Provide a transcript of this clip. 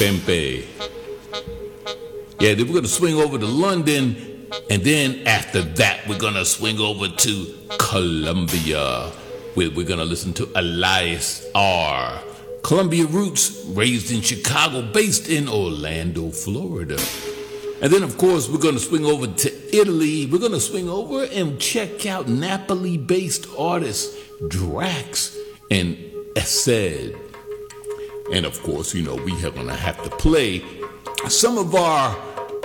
Pempe. Yeah, then we're going to swing over to London, and then after that, we're going to swing over to Colombia, where we're going to listen to Elias R. Columbia roots, raised in Chicago, based in Orlando, Florida. And then, of course, we're going to swing over to Italy. We're going to swing over and check out Napoli-based artists Drax and Essed. And, of course, you know, we are going to have to play some of our